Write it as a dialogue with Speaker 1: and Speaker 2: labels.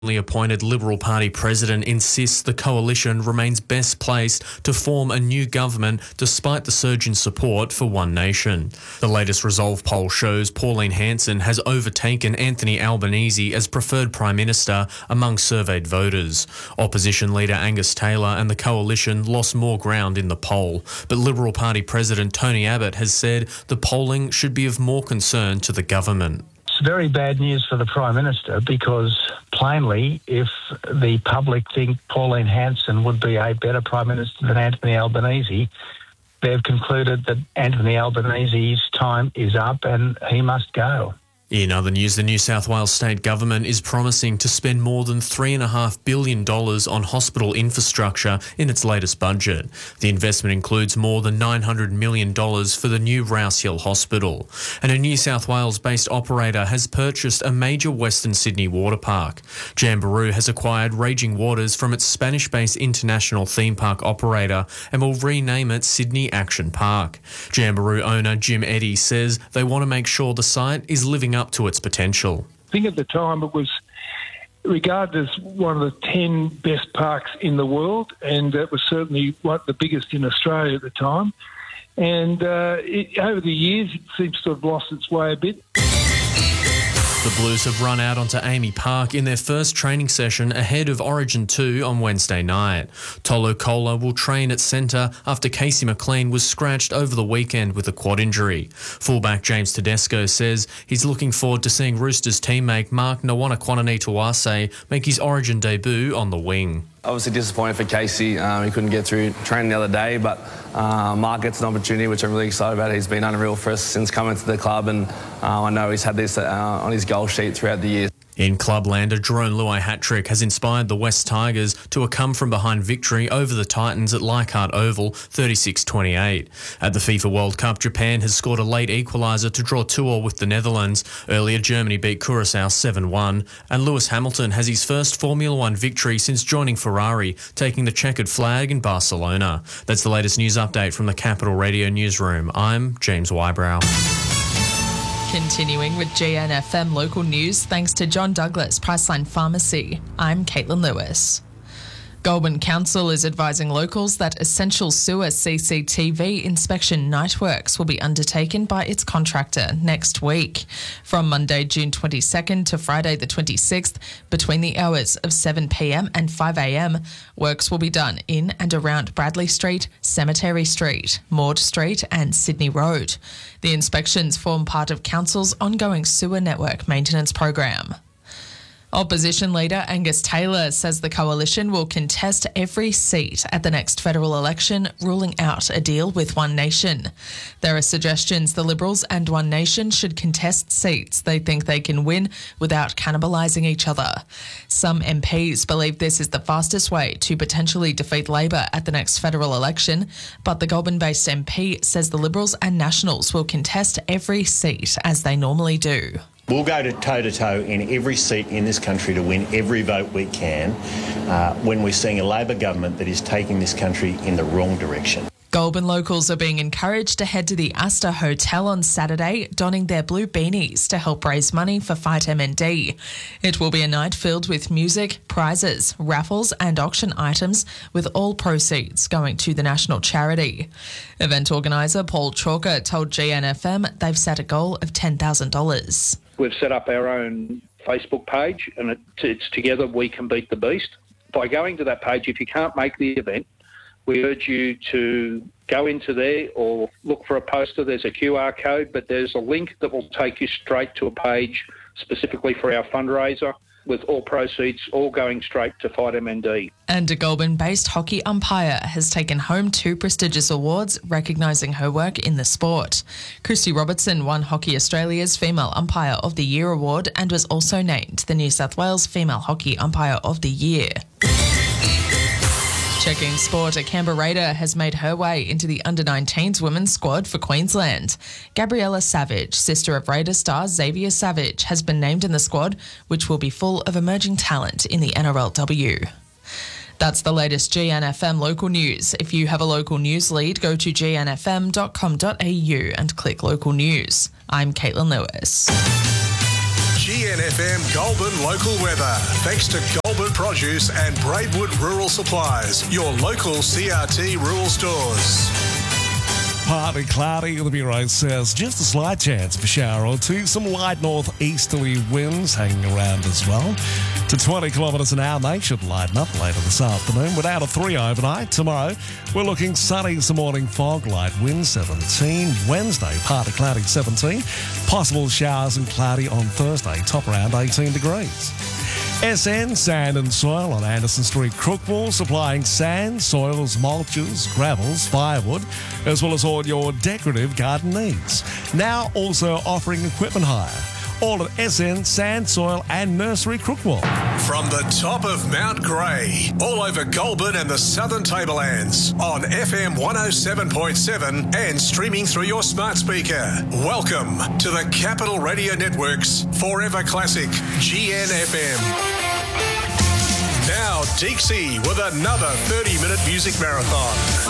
Speaker 1: Appointed Liberal Party president insists the coalition remains best placed to form a new government despite the surge in support for One Nation. The latest Resolve poll shows Pauline Hanson has overtaken Anthony Albanese as preferred Prime Minister among surveyed voters. Opposition leader Angus Taylor and the coalition lost more ground in the poll, but Liberal Party President Tony Abbott has said the polling should be of more concern to the government.
Speaker 2: It's very bad news for the Prime Minister because, plainly, if the public think Pauline Hanson would be a better Prime Minister than Anthony Albanese, they've concluded that Anthony Albanese's time is up and he must go.
Speaker 1: In other news, the New South Wales state government is promising to spend more than $3.5 billion on hospital infrastructure in its latest budget. The investment includes more than $900 million for the new Rouse Hill Hospital. And a New South Wales-based operator has purchased a major Western Sydney water park. Jamboree has acquired Raging Waters from its Spanish-based international theme park operator and will rename it Sydney Action Park. Jamboree owner Jim Eddy says they want to make sure the site is living up to its potential.
Speaker 3: I think at the time it was regarded as one of the 10 best parks in the world, and it was certainly one of the biggest in Australia at the time. And over the years, it seems to have lost its way a bit.
Speaker 1: The Blues have run out onto Amy Park in their first training session ahead of Origin 2 on Wednesday night. Tolu Kola will train at centre after Casey McLean was scratched over the weekend with a quad injury. Fullback James Tedesco says he's looking forward to seeing Roosters teammate Mark Nawanaquananitawase make his Origin debut on the wing.
Speaker 4: Obviously disappointed for Casey. He couldn't get through training the other day, but Mark gets an opportunity, which I'm really excited about. He's been unreal for us since coming to the club, and I know he's had this on his goal sheet throughout the year.
Speaker 1: In Clubland, a Jerome Luai hat-trick has inspired the West Tigers to a come-from-behind victory over the Titans at Leichhardt Oval, 36-28. At the FIFA World Cup, Japan has scored a late equaliser to draw 2-2 with the Netherlands. Earlier, Germany beat Curaçao 7-1. And Lewis Hamilton has his first Formula One victory since joining Ferrari, taking the checkered flag in Barcelona. That's the latest news update from the Capital Radio Newsroom. I'm James Wybrow.
Speaker 5: Continuing with GNFM local news, thanks to John Douglas Priceline Pharmacy. I'm Caitlin Lewis. Goulburn Council is advising locals that essential sewer CCTV inspection night works will be undertaken by its contractor next week. From Monday, June 22nd to Friday the 26th, between the hours of 7 p.m. and 5 a.m, works will be done in and around Bradley Street, Cemetery Street, Maud Street and Sydney Road. The inspections form part of Council's ongoing sewer network maintenance program. Opposition leader Angus Taylor says the coalition will contest every seat at the next federal election, ruling out a deal with One Nation. There are suggestions the Liberals and One Nation should contest seats they think they can win without cannibalising each other. Some MPs believe this is the fastest way to potentially defeat Labor at the next federal election, but the Goulburn-based MP says the Liberals and Nationals will contest every seat as they normally do.
Speaker 6: We'll go toe-to-toe in every seat in this country to win every vote we can when we're seeing a Labor government that is taking this country in the wrong direction.
Speaker 5: Goulburn locals are being encouraged to head to the Astor Hotel on Saturday, donning their blue beanies to help raise money for Fight MND. It will be a night filled with music, prizes, raffles and auction items, with all proceeds going to the national charity. Event organiser Paul Chalker told GNFM they've set a goal of $10,000.
Speaker 3: We've set up our own Facebook page, and it's Together We Can Beat the Beast. By going to that page, if you can't make the event, we urge you to go into there or look for a poster. There's a QR code, but there's a link that will take you straight to a page specifically for our fundraiser, with all proceeds all going straight to Fight MND.
Speaker 5: And a Goulburn-based hockey umpire has taken home 2 prestigious awards recognising her work in the sport. Christy Robertson won Hockey Australia's Female Umpire of the Year award and was also named the New South Wales Female Hockey Umpire of the Year. Checking sport, a Canberra Raider has made her way into the under-19s women's squad for Queensland. Gabriella Savage, sister of Raider star Xavier Savage, has been named in the squad, which will be full of emerging talent in the NRLW. That's the latest GNFM local news. If you have a local news lead, go to gnfm.com.au and click local news. I'm Caitlin Lewis.
Speaker 7: GNFM Goulburn local weather. Thanks to Goulburn Produce and Braidwood Rural Supplies, your local CRT rural stores.
Speaker 8: Partly cloudy, the Bureau says just a slight chance of a shower or two. Some light northeasterly winds hanging around as well. To 20 kilometres an hour, they should lighten up later this afternoon. Without a 3 overnight. Tomorrow, we're looking sunny, some morning fog, light wind 17. Wednesday, partly cloudy 17. Possible showers and cloudy on Thursday, top around 18 degrees. SN Sand and Soil on Anderson Street, Crookwell, supplying sand, soils, mulches, gravels, firewood, as well as all your decorative garden needs. Now also offering equipment hire. All at SN Sand, Soil and Nursery, Crookwell.
Speaker 7: From the top of Mount Grey, all over Goulburn and the Southern Tablelands, on FM 107.7 and streaming through your smart speaker. Welcome to the Capital Radio Network's Forever Classic, GNFM. Now, Deeksy with another 30-minute music marathon.